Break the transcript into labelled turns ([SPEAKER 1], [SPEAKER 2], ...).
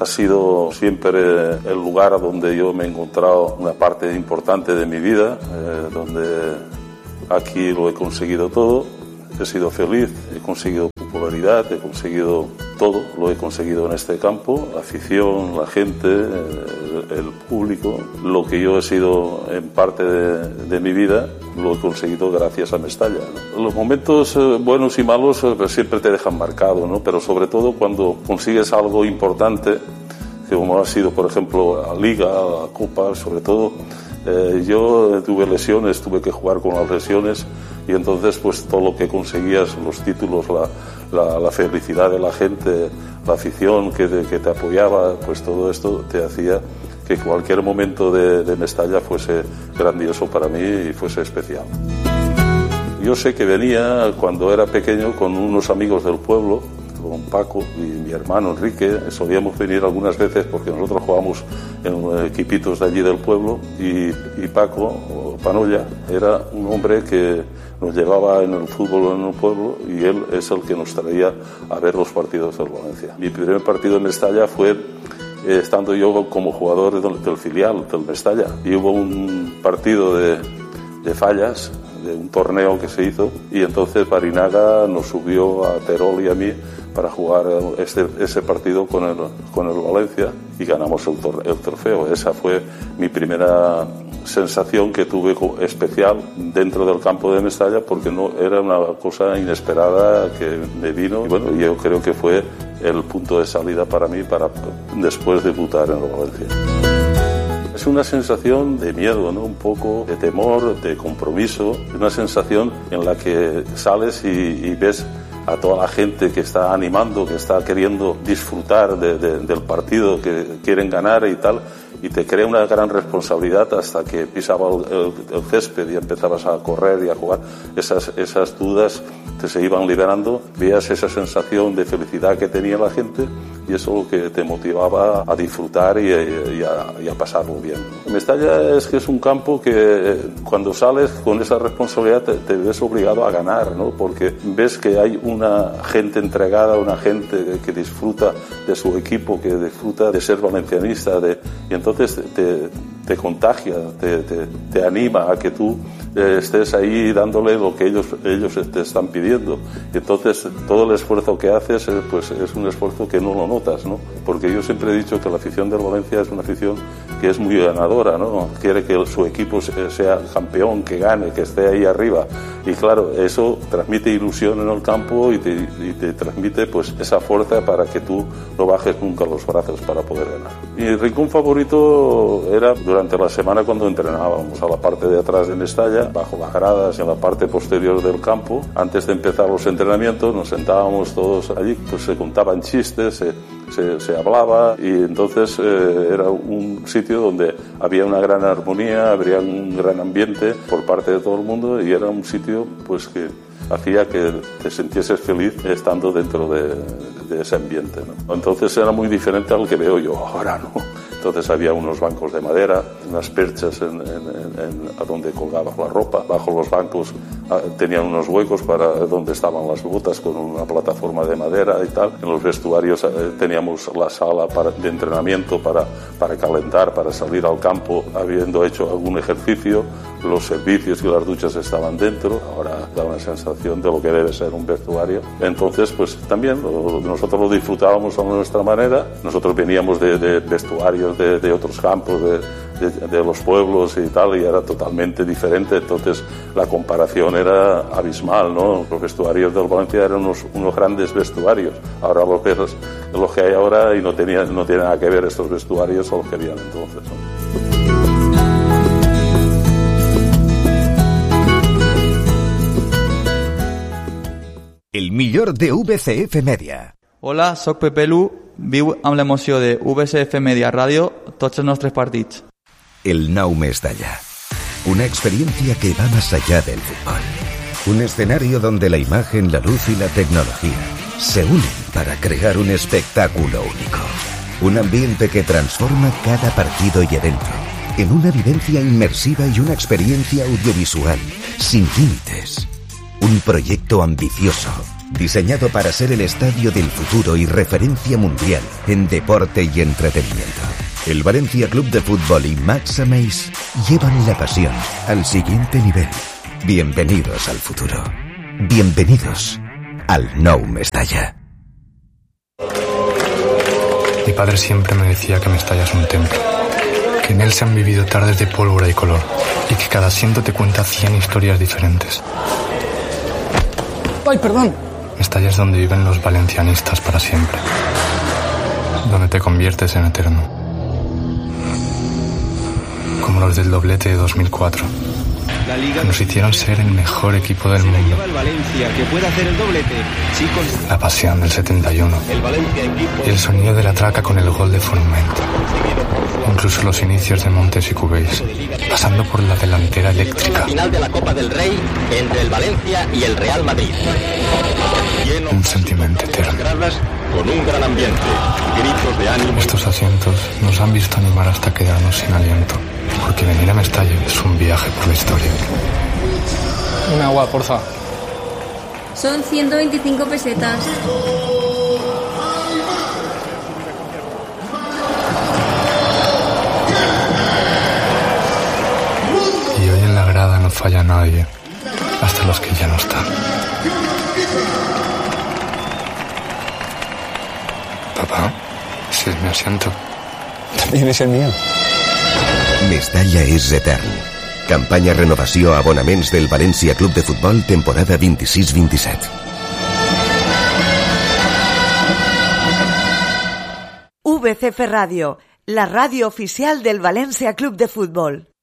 [SPEAKER 1] sido siempre el lugar donde yo me he encontrado una parte importante de mi vida, donde aquí lo he conseguido todo, he sido feliz, he conseguido popularidad, he conseguido todo, lo he conseguido en este campo, la afición, la gente, el público, lo que yo he sido en parte de mi vida, lo he conseguido gracias a Mestalla, ¿no? Los momentos buenos y malos pues, siempre te dejan marcado, ¿no? Pero sobre todo cuando consigues algo importante, que como ha sido, por ejemplo, la Liga, la Copa, sobre todo, yo tuve lesiones, tuve que jugar con las lesiones y entonces pues todo lo que conseguías, los títulos, la felicidad de la gente, la afición que te apoyaba, pues todo esto te hacía que cualquier momento de Mestalla fuese grandioso para mí y fuese especial. Yo sé que venía cuando era pequeño con unos amigos del pueblo, con Paco y mi hermano Enrique, solíamos venir algunas veces porque nosotros jugábamos en equipitos de allí del pueblo y Paco, o Panolla, era un hombre que nos llevaba en el fútbol en el pueblo y él es el que nos traía a ver los partidos del Valencia. Mi primer partido en Mestalla fue estando yo como jugador del filial del Mestalla y hubo un partido de fallas de un torneo que se hizo y entonces Barinaga nos subió a Terol y a mí para jugar ese partido con el Valencia y ganamos el trofeo. Esa fue mi primera sensación que tuve especial dentro del campo de Mestalla porque no era una cosa inesperada que me vino y bueno, yo creo que fue el punto de salida para mí para después debutar en el Valencia. Es una sensación de miedo, ¿no? Un poco de temor, de compromiso, una sensación en la que sales y ves a toda la gente que está animando, que está queriendo disfrutar del partido, que quieren ganar y tal, y te crea una gran responsabilidad hasta que pisaba el césped y empezabas a correr y a jugar. Esas dudas se iban liberando, veías esa sensación de felicidad que tenía la gente y eso es lo que te motivaba a disfrutar y a pasarlo bien. Mestalla es que es un campo que cuando sales con esa responsabilidad te ves obligado a ganar, ¿no? Porque ves que hay una gente entregada, una gente que disfruta de su equipo, que disfruta de ser valencianista, y entonces te contagia, te anima a que tú estés ahí dándole lo que ellos te están pidiendo. Y entonces todo el esfuerzo que haces pues es un esfuerzo que no lo notas, ¿no? Porque yo siempre he dicho que la afición del Valencia es una afición que es muy ganadora, ¿no? Quiere que su equipo sea campeón, que gane, que esté ahí arriba. Y claro, eso transmite ilusión en el campo y te transmite pues esa fuerza para que tú no bajes nunca los brazos para poder ganar. Mi rincón favorito era durante la semana cuando entrenábamos a la parte de atrás de Mestalla, bajo las gradas, en la parte posterior del campo. Antes de empezar los entrenamientos nos sentábamos todos allí, pues se contaban chistes, se hablaba y entonces era un sitio donde había una gran armonía, habría un gran ambiente por parte de todo el mundo y era un sitio pues que hacía que te sintieses feliz estando dentro de ese ambiente, ¿no? Entonces era muy diferente al que veo yo ahora, ¿no? Entonces había unos bancos de madera, unas perchas a donde colgabas la ropa. Bajo los bancos tenían unos huecos para donde estaban las botas con una plataforma de madera y tal. En los vestuarios teníamos la sala de entrenamiento para calentar, para salir al campo habiendo hecho algún ejercicio. Los servicios y las duchas estaban dentro. Ahora da una sensación de lo que debe ser un vestuario. Entonces, pues también nosotros lo disfrutábamos a nuestra manera. Nosotros veníamos de vestuarios de otros campos, de los pueblos y tal, y era totalmente diferente. Entonces la comparación era abismal, ¿no? Los vestuarios del Valencia eran unos grandes vestuarios. Ahora los ves lo que hay ahora y no tiene nada que ver estos vestuarios con los que habían entonces, ¿no?
[SPEAKER 2] El millor de VCF Media.
[SPEAKER 3] Hola, soc Pepe Lu, viu amb l'emoció de VCF Media Radio tots els nostres partits.
[SPEAKER 2] El Nou Mestalla. Una experiencia que va más allá del fútbol. Un escenario donde la imagen, la luz y la tecnología se unen para crear un espectáculo único. Un ambiente que transforma cada partido y evento en una vivencia inmersiva y una experiencia audiovisual sin límites. Un proyecto ambicioso, diseñado para ser el estadio del futuro y referencia mundial en deporte y entretenimiento. El Valencia Club de Fútbol y Max Ameis llevan la pasión al siguiente nivel. Bienvenidos al futuro. Bienvenidos al Nou Mestalla.
[SPEAKER 4] Mi padre siempre me decía que Mestalla es un templo, que en él se han vivido tardes de pólvora y color, y que cada asiento te cuenta 100 historias diferentes.
[SPEAKER 5] ¡Ay, perdón!
[SPEAKER 4] Mestalla es donde viven los valencianistas para siempre, donde te conviertes en eterno, como los del doblete de 2004. Que nos hicieron ser el mejor equipo del mundo. La pasión del 71. Y el sonido de la traca con el gol de Forment. Incluso los inicios de Montes y Cubéis, pasando por la delantera eléctrica.
[SPEAKER 6] Final de la Copa del Rey entre el Valencia y el Real Madrid.
[SPEAKER 4] Un sentimiento eterno.
[SPEAKER 6] Con un gran ambiente, gritos de ánimo.
[SPEAKER 4] Estos asientos nos han visto animar hasta quedarnos sin aliento, porque venir a Mestalla es un viaje por la historia.
[SPEAKER 5] Un agua, porfa.
[SPEAKER 7] Son 125 pesetas.
[SPEAKER 4] Y hoy en la grada no falla nadie, hasta los que ya no están. Papá, ese es mi asiento.
[SPEAKER 5] También es el mío.
[SPEAKER 2] Mestalla és etern. Campanya renovació a abonaments del València Club de Futbol temporada 26-27.
[SPEAKER 8] VCF Radio, la radio oficial del Valencia Club de Fútbol.